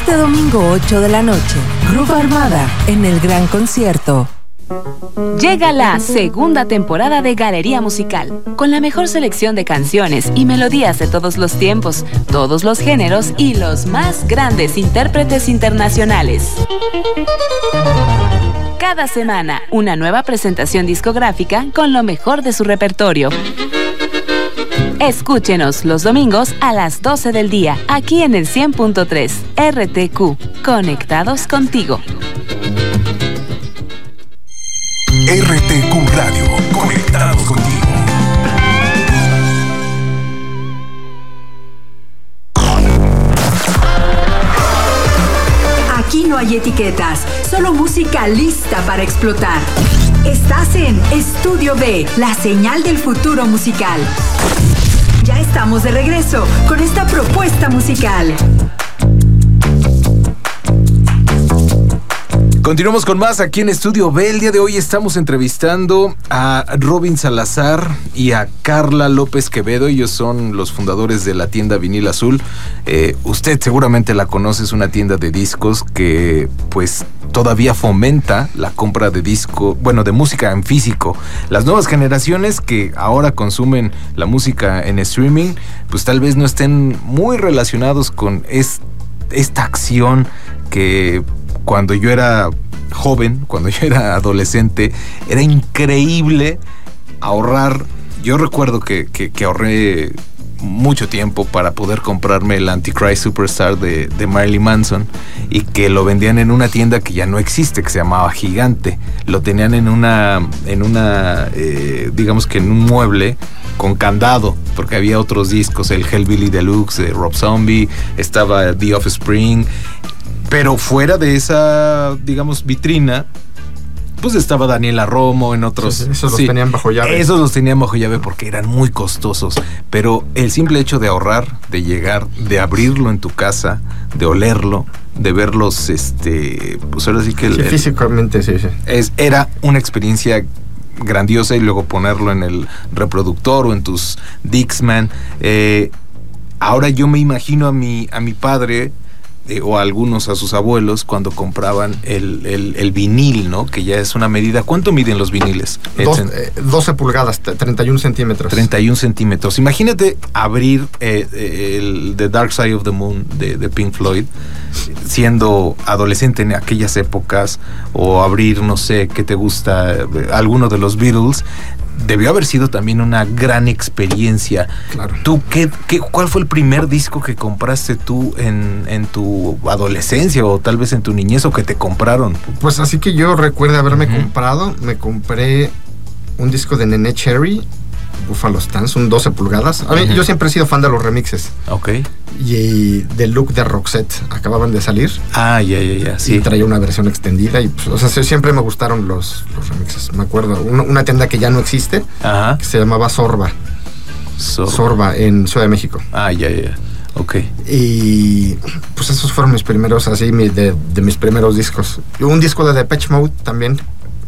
Este domingo 8 de la noche, Grupo Armada en el Gran Concierto. Llega la segunda temporada de Galería Musical, con la mejor selección de canciones y melodías de todos los tiempos, todos los géneros y los más grandes intérpretes internacionales. Cada semana, una nueva presentación discográfica con lo mejor de su repertorio. Escúchenos los domingos a las 12 del día, aquí en el 100.3 RTQ, conectados contigo. RTQ Radio, conectados contigo. Aquí no hay etiquetas, solo música lista para explotar. Estás en Estudio B, la señal del futuro musical. Ya estamos de regreso con esta propuesta musical. Continuamos con más aquí en Estudio B. El día de hoy estamos entrevistando a Robin Salazar y a Carla López Quevedo. Ellos son los fundadores de la tienda Vinil Azul. Usted seguramente la conoce, es una tienda de discos que pues todavía fomenta la compra de disco, bueno, de música en físico. Las nuevas generaciones que ahora consumen la música en streaming, pues tal vez no estén muy relacionados con esta acción que cuando yo era joven, cuando yo era adolescente, era increíble ahorrar. Yo recuerdo que ahorré mucho tiempo para poder comprarme el Antichrist Superstar de Marilyn Manson, y que lo vendían en una tienda que ya no existe, que se llamaba Gigante. Lo tenían en una digamos que en un mueble con candado, porque había otros discos, el Hellbilly Deluxe de Rob Zombie, estaba The Offspring. Pero fuera de esa, digamos, vitrina, pues estaba Daniela Romo en otros. Sí, esos los tenían bajo llave. Esos los tenían bajo llave porque eran muy costosos. Pero el simple hecho de ahorrar, de llegar, de abrirlo en tu casa, de olerlo, de verlos, pues ahora sí que... Sí, físicamente, sí. Era una experiencia grandiosa, y luego ponerlo en el reproductor o en tus Dixman. Ahora yo me imagino a mi padre, o a algunos a sus abuelos, cuando compraban el vinil, ¿no? Que ya es una medida. ¿Cuánto miden los viniles? 12 pulgadas, 31 centímetros. 31 centímetros. Imagínate abrir el The Dark Side of the Moon de Pink Floyd, siendo adolescente en aquellas épocas, o abrir, no sé, ¿qué te gusta? Alguno de los Beatles. Debió haber sido también una gran experiencia. Claro. ¿Tú cuál fue el primer disco que compraste tú en tu adolescencia, o tal vez en tu niñez, o que te compraron? Pues así que yo recuerdo haberme me compré un disco de Nene Cherry, Buffalo Stance, un 12 pulgadas. A mí, yo siempre he sido fan de los remixes. Ok. Y de Look de Roxette acababan de salir. Ah, ya, sí. Y traía una versión extendida. Y, pues, o sea, siempre me gustaron los remixes. Me acuerdo, una tienda que ya no existe, que se llamaba Sorba. Sorba, en Ciudad de México. Ah, ya. Ok. Y pues esos fueron mis primeros, así, de mis primeros discos. Un disco de Depeche Mode también.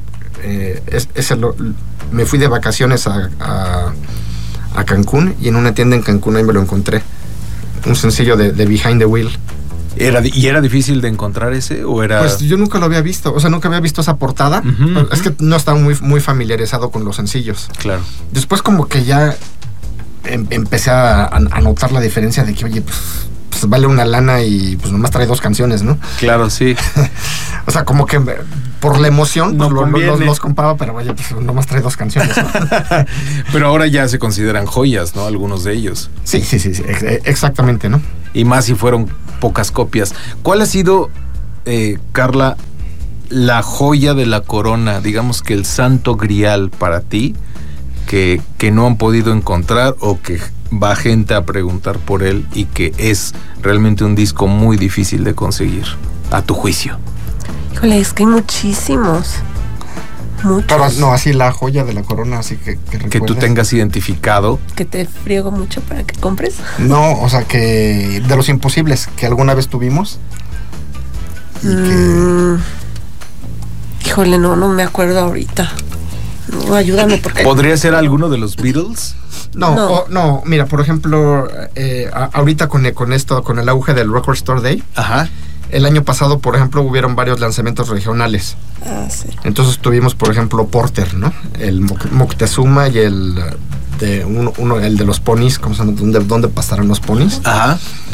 Me fui de vacaciones a Cancún, y en una tienda en Cancún ahí me lo encontré. Un sencillo de Behind the Wheel. ¿Y era difícil de encontrar ese, o era...? Pues yo nunca lo había visto, o sea, nunca había visto esa portada. Es que no estaba muy familiarizado con los sencillos. Claro. Después como que ya empecé a notar la diferencia de que, oye, pues vale una lana y pues nomás trae 2 canciones, ¿no? Claro, sí. O sea, como que por la emoción no los compraba, pero vaya, pues nomás trae 2 canciones, ¿no? Pero ahora ya se consideran joyas, ¿no? Algunos de ellos. Sí, exactamente, ¿no? Y más si fueron pocas copias. ¿Cuál ha sido, Carla, la joya de la corona, digamos que el santo grial para ti, que no han podido encontrar, o que va gente a preguntar por él, y que es realmente un disco muy difícil de conseguir, a tu juicio? Híjole, es que hay muchísimos. Pero no, así la joya de la corona, así que tú tengas identificado. Que te friego mucho para que compres. No, o sea, que de los imposibles que alguna vez tuvimos. Híjole, no me acuerdo ahorita. No, ayúdame, porque... ¿Podría ser alguno de los Beatles? No, mira, por ejemplo, ahorita con esto, con el auge del Record Store Day, ajá, el año pasado, por ejemplo, hubieron varios lanzamientos regionales. Sí. Entonces tuvimos, por ejemplo, Porter, ¿no? El Moctezuma y el de los ponis, ¿cómo se llama? ¿Dónde pasaron los ponis? Ajá.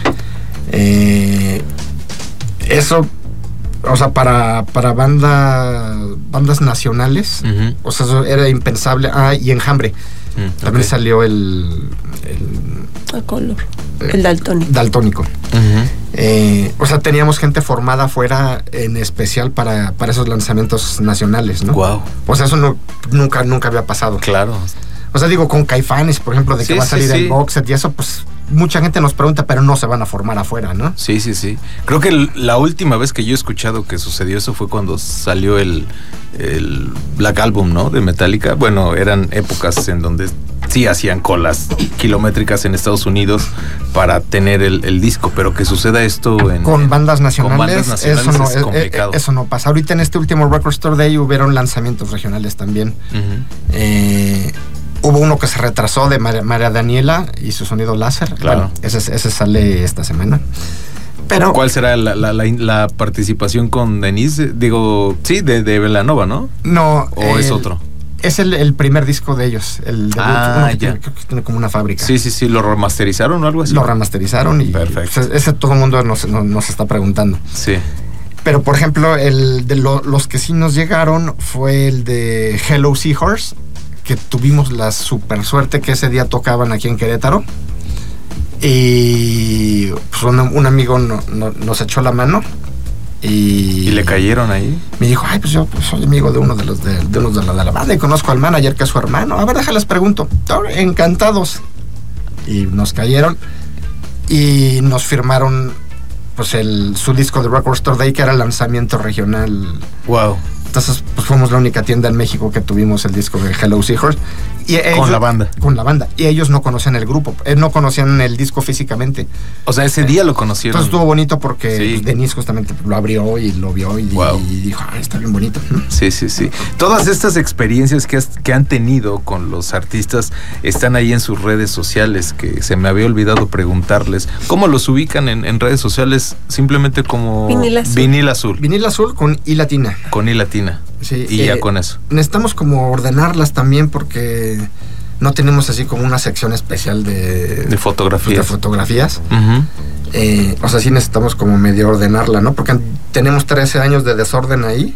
Eso, o sea, para bandas nacionales, o sea, eso era impensable. Y Enjambre. También salió el color. El daltónico. Daltónico. O sea, teníamos gente formada afuera en especial para esos lanzamientos nacionales, ¿no? Wow. O sea, eso nunca había pasado. Claro. O sea, digo, con Caifanes, por ejemplo, de que va a salir el box set y eso, pues mucha gente nos pregunta, pero no se van a formar afuera, ¿no? Sí. Creo que la última vez que yo he escuchado que sucedió eso fue cuando salió el Black Album, ¿no? De Metallica. Bueno, eran épocas en donde sí hacían colas kilométricas en Estados Unidos para tener el disco, pero que suceda esto con bandas nacionales, eso no es complicado. Eso no pasa. Ahorita en este último Record Store Day hubieron lanzamientos regionales también. Hubo uno que se retrasó de María Daniela y su sonido láser. Claro. Bueno, ese sale esta semana. Pero ¿cuál será la participación con Denise? Digo, sí, de Belanova, ¿no? No. ¿O es otro? Es el primer disco de ellos. El debut, ya. Creo que tiene como una fábrica. Sí. ¿Lo remasterizaron o algo así? Lo remasterizaron y perfecto. Pues, ese todo el mundo nos está preguntando. Sí. Pero, por ejemplo, el de los que sí nos llegaron fue el de Hello Seahorse, que tuvimos la super suerte que ese día tocaban aquí en Querétaro. Y pues un amigo nos echó la mano. ¿Y le cayeron ahí? Me dijo, pues yo soy amigo de uno de los de la banda y conozco al manager que es su hermano. A ver, déjales pregunto. Encantados. Y nos cayeron y nos firmaron pues su disco de Record Store Day, que era el lanzamiento regional. Wow. Entonces, pues fuimos la única tienda en México que tuvimos el disco de Hello Seahorse. Con la banda. Con la banda. Y ellos no conocían el grupo, no conocían el disco físicamente. O sea, ese día lo conocieron. Entonces estuvo bonito porque Denise justamente lo abrió y lo vio y dijo, está bien bonito. Sí. Todas estas experiencias que han tenido con los artistas están ahí en sus redes sociales, que se me había olvidado preguntarles. ¿Cómo los ubican en redes sociales? Simplemente como Vinil Azul. Vinil Azul con I latina. Con I latina. Sí, y ya con eso. Necesitamos como ordenarlas también porque no tenemos así como una sección especial de fotografías. O sea, sí necesitamos como medio ordenarla, ¿no? Porque tenemos 13 años de desorden ahí.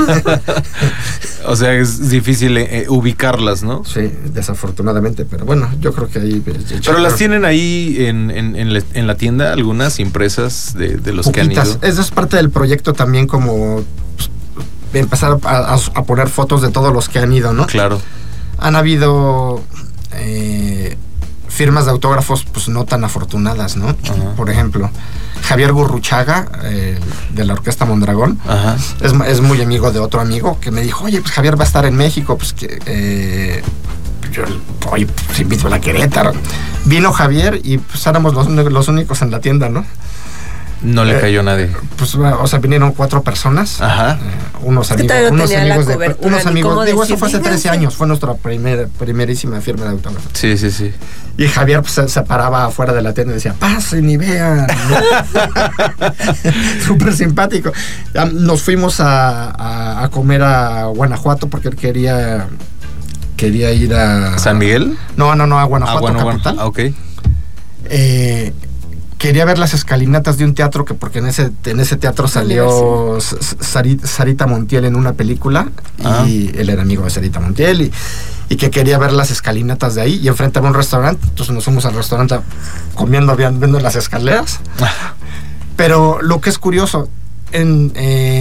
O sea, es difícil ubicarlas, ¿no? Sí, desafortunadamente, pero bueno, yo creo que ahí... Pero las tienen ahí en la tienda, algunas impresas de los poquitas, que han ido. Eso es parte del proyecto también, como empezar a poner fotos de todos los que han ido, ¿no? Claro. Han habido firmas de autógrafos pues no tan afortunadas, ¿no? Ajá. Por ejemplo, Javier Gurruchaga, de la Orquesta Mondragón, es muy amigo de otro amigo que me dijo, oye, pues Javier va a estar en México, pues que yo, oye, pues invito a la Querétaro. Vino Javier y pues éramos los únicos en la tienda, ¿no? No le cayó nadie. Pues, o sea, vinieron 4 personas. Ajá. Unos amigos. Digo, eso fue hace 13 años. Fue nuestra primerísima firma de autógrafo. Sí. Y Javier pues, se paraba afuera de la tienda y decía, pasen y vean. Súper simpático. Nos fuimos a comer a Guanajuato porque él quería ir a... ¿San Miguel? No, a Guanajuato, capital. Ok. Quería ver las escalinatas de un teatro porque en ese teatro salió Sarita Montiel en una película y él era amigo de Sarita Montiel y que quería ver las escalinatas de ahí y enfrente había un restaurante, entonces nos fuimos al restaurante viendo las escaleras. Pero lo que es curioso, en